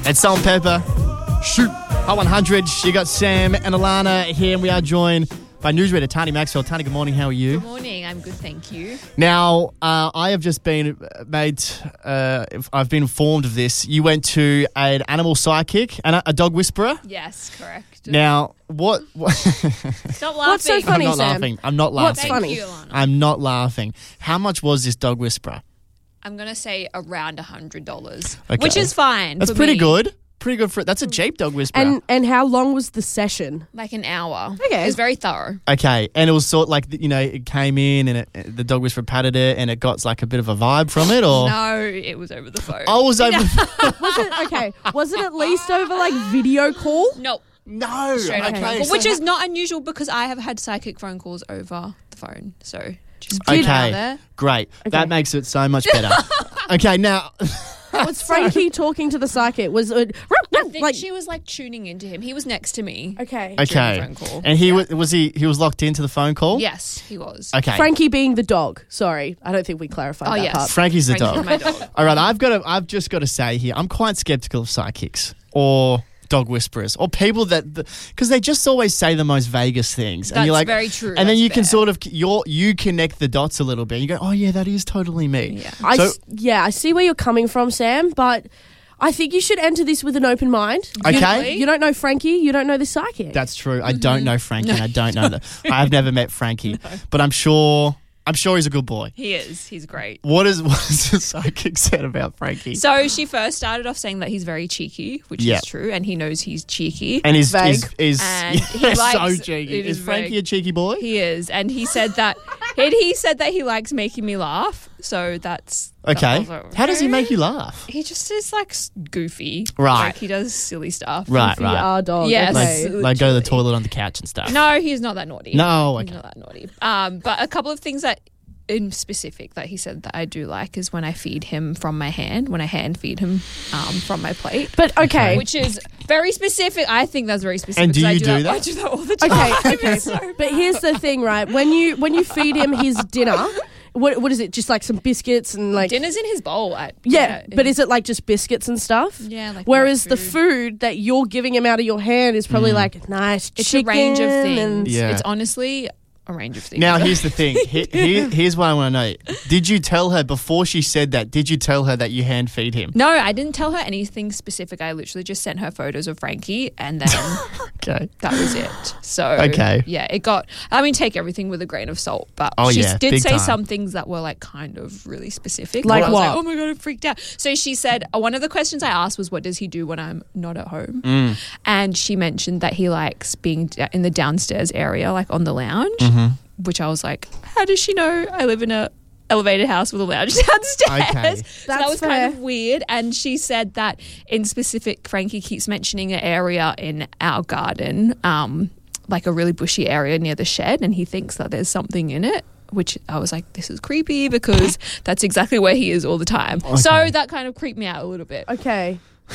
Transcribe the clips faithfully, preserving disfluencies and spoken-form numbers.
It's Salt and Pepper. Shoot. Hot one hundred. You got Sam and Alana here, and we are joined by newsreader Tani Maxwell. Tani, good morning. How are you? Good morning. I'm good, thank you. Now, uh, I have just been made, uh, I've been informed of this. You went to an animal psychic and a, a dog whisperer. Yes, correct. Now, what? what Stop laughing. What's so funny, I'm not Sam? laughing. I'm not What's laughing. funny? Thank you, Alana. I'm not laughing. How much was this dog whisperer? I'm going to say around one hundred dollars, Okay. which is fine. That's for pretty me. good. Pretty good for that's a cheap dog whisperer. And and how long was the session? Like an hour. Okay. It was very thorough. Okay, and it was sort of like, you know, it came in and it, the dog whisperer patted it and it got like a bit of a vibe from it, or No, it was over the phone. I was over. Was it okay? Was it at least over like video call? No. No, Straight over okay, phone call, so which ha- is not unusual because I have had psychic phone calls over the phone. So just put it out okay, there. great. That Okay. makes it so much better. Okay, now Was Frankie talking to the psychic? Was it I think like she was like tuning into him. He was next to me. okay? okay, phone call. and he was was he he was locked into the phone call. Yes, he was. Okay, Frankie being the dog. Sorry, I don't think we clarified Oh, that yes. part. Frankie's the Frankie's dog. my dog. All right, I've got to. I've just got to say here, I'm quite skeptical of psychics or dog whisperers or people that because they just always say the most vaguest things. And That's you're like, very true. And then That's you can fair. sort of you're you connect the dots a little bit. You go, oh yeah, that is totally me. Yeah. I So- s- yeah, I see where you're coming from, Sam, but I think you should enter this with an open mind. You- Okay. You, don't know Frankie. You don't know the psychic. That's true. I don't know Frankie. and I don't know that. I have never met Frankie, but I'm sure. I'm sure he's a good boy. He is. He's great. What is what is the psychic said about Frankie? So she first started off saying that he's very cheeky, which Yeah. is true, and he knows he's cheeky. and is Vague. is is And he yeah, likes- so cheeky. it Is is Frankie vague. a cheeky boy? He is, and he said that he, he said that he likes making me laugh. So that's I Okay. was like, How does he okay. make you laugh? He just is like s- goofy, Right. Like he does silly stuff, Right, Goofy right. R dog. Yes. Okay. Like, like go to the literally. toilet on the couch and stuff. No, he's not that naughty. No, he's okay. not that naughty. Um, but a couple of things that. In specific that he said that I do like is when I feed him from my hand, when I hand feed him um, from my plate. But okay. Which is very specific. I think that's very specific. And do 'cause I you do, do that? that? I do that all the time. Okay, okay. It's so But here's the thing, right? When you when you feed him his dinner, what what is it? Just like some biscuits and like Dinner's in his bowl. At, yeah, but in- is it like just biscuits and stuff? Yeah, like Whereas white the food that you're giving him out of your hand is probably like nice it's chicken a range of things. and- Yeah. It's honestly a range of things. Now here's the thing. He, he, here's what I want to know. Did you tell her before she said that? Did you tell her that you hand feed him? No, I didn't tell her anything specific. I literally just sent her photos of Frankie, and then Okay. that was it. So Okay. yeah, it got. I mean, take everything with a grain of salt, but Oh, she yeah, did big say time. some things that were like kind of really specific. Like I was what? Like, oh my god, I freaked out. So she said uh, one of the questions I asked was, "What does he do when I'm not at home?" Mm. And she mentioned that he likes being d- in the downstairs area, like on the lounge. Mm-hmm. Which I was like, how does she know I live in a elevated house with a lounge downstairs? Okay. So that That's was fair. kind of weird. And she said that in specific, Frankie keeps mentioning an area in our garden, um, like a really bushy area near the shed, and he thinks that there's something in it. Which I was like, this is creepy because that's exactly where he is all the time. So that kind of creeped me out a little bit. Okay.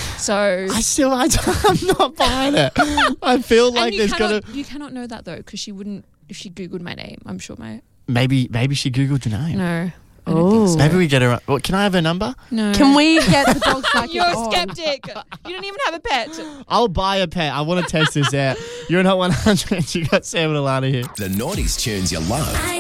So I still, I, I'm not buying it. I feel like and you there's cannot, got to. you cannot know that though, because she wouldn't. If she googled my name, I'm sure my Maybe, maybe she googled your name. no. I don't think so. Maybe we get her. Well, can I have her number? No. Can we get the dog psychic You're a on? skeptic. You don't even have a pet. I'll buy a pet. I want to test this out. You're in Hot one hundred. You got Sam and Alana here. The Naughties tunes you love.